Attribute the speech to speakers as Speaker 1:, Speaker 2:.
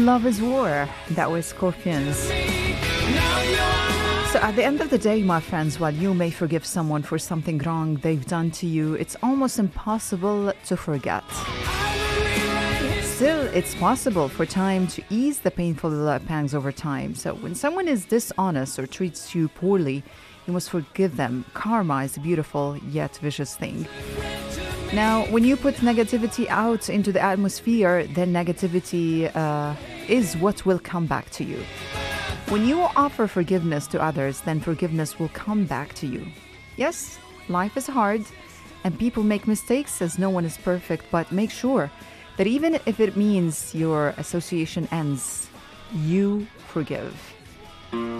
Speaker 1: Love is War. That was Scorpions. So at the end of the day, my friends, while you may forgive someone for something wrong they've done to you, it's almost impossible to forget. Still, it's possible for time to ease the painful pangs over time. So when someone is dishonest or treats you poorly, you must forgive them. Karma is a beautiful yet vicious thing. Now, when you put negativity out into the atmosphere, then negativity is what will come back to you. When you offer forgiveness to others, then forgiveness will come back to you. Yes, life is hard and people make mistakes, as no one is perfect, but make sure that even if it means your association ends, you forgive.